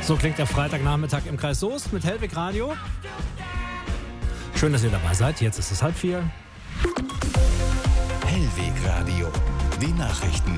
So klingt der Freitagnachmittag im Kreis Soest mit Hellwig Radio. Schön, dass ihr dabei seid. Jetzt ist es 3:30. Hellwig Radio. Die Nachrichten.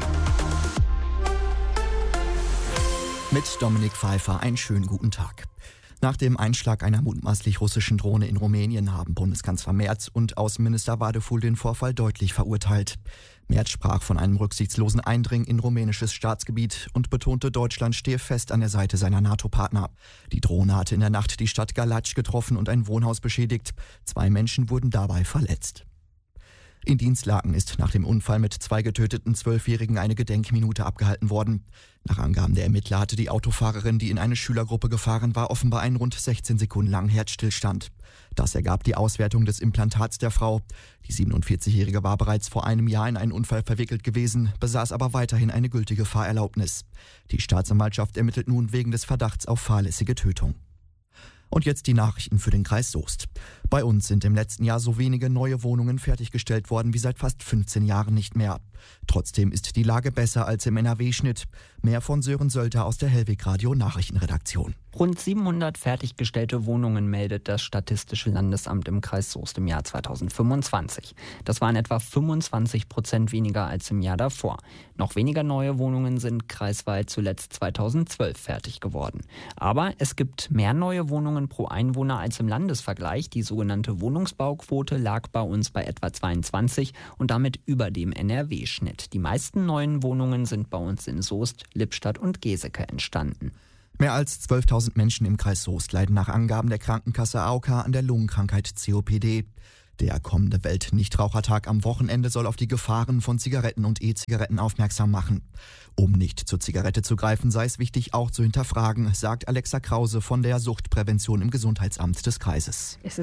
Mit Dominik Pfeiffer einen schönen guten Tag. Nach dem Einschlag einer mutmaßlich russischen Drohne in Rumänien haben Bundeskanzler Merz und Außenminister Wadeful den Vorfall deutlich verurteilt. Merz sprach von einem rücksichtslosen Eindringen in rumänisches Staatsgebiet und betonte, Deutschland stehe fest an der Seite seiner NATO-Partner. Die Drohne hatte in der Nacht die Stadt Galați getroffen und ein Wohnhaus beschädigt. 2 Menschen wurden dabei verletzt. In Dinslaken ist nach dem Unfall mit 2 getöteten 12-Jährigen eine Gedenkminute abgehalten worden. Nach Angaben der Ermittler hatte die Autofahrerin, die in eine Schülergruppe gefahren war, offenbar einen rund 16 Sekunden langen Herzstillstand. Das ergab die Auswertung des Implantats der Frau. Die 47-Jährige war bereits vor einem Jahr in einen Unfall verwickelt gewesen, besaß aber weiterhin eine gültige Fahrerlaubnis. Die Staatsanwaltschaft ermittelt nun wegen des Verdachts auf fahrlässige Tötung. Und jetzt die Nachrichten für den Kreis Soest. Bei uns sind im letzten Jahr so wenige neue Wohnungen fertiggestellt worden wie seit fast 15 Jahren nicht mehr. Trotzdem ist die Lage besser als im NRW-Schnitt. Mehr von Sören Sölter aus der Hellwig Radio Nachrichtenredaktion. Rund 700 fertiggestellte Wohnungen meldet das Statistische Landesamt im Kreis Soest im Jahr 2025. Das waren etwa 25% weniger als im Jahr davor. Noch weniger neue Wohnungen sind kreisweit zuletzt 2012 fertig geworden. Aber es gibt mehr neue Wohnungen pro Einwohner als im Landesvergleich. Die sogenannte Wohnungsbauquote lag bei uns bei etwa 22 und damit über dem NRW-Schnitt. Die meisten neuen Wohnungen sind bei uns in Soest, Lippstadt und Geseke entstanden. Mehr als 12.000 Menschen im Kreis Soest leiden nach Angaben der Krankenkasse AOK an der Lungenkrankheit COPD. Der kommende Weltnichtrauchertag am Wochenende soll auf die Gefahren von Zigaretten und E-Zigaretten aufmerksam machen. Um nicht zur Zigarette zu greifen, sei es wichtig, auch zu hinterfragen, sagt Alexa Krause von der Suchtprävention im Gesundheitsamt des Kreises. Es